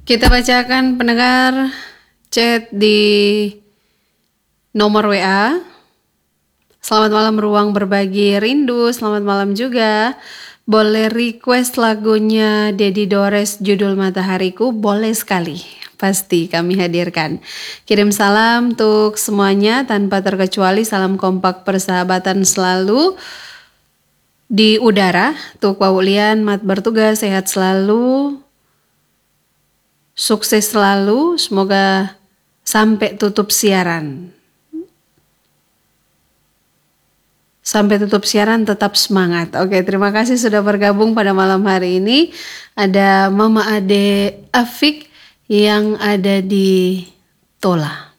Kita bacakan pendengar chat di nomor WA. Selamat malam ruang berbagi rindu. Selamat malam juga. Boleh request lagunya Dedi Dores judul Matahariku? Boleh sekali. Pasti kami hadirkan. Kirim salam untuk semuanya tanpa terkecuali. Salam kompak persahabatan selalu di udara. Untuk Pak Ulian, mat bertugas, sehat selalu. Sukses selalu, semoga sampai tutup siaran. Sampai tutup siaran tetap semangat. Oke, terima kasih sudah bergabung pada malam hari ini. Ada Mama Ade Afik yang ada di Tola.